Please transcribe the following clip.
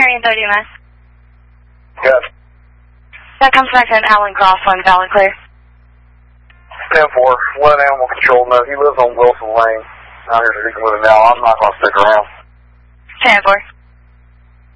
Marion 30 MS. Yes. That comes back to an Alan Groff on Valid Clear. 10-4. Let animal control know. He lives on Wilson Lane. I'm here speaking with him now. I'm not going to stick around. 10-4.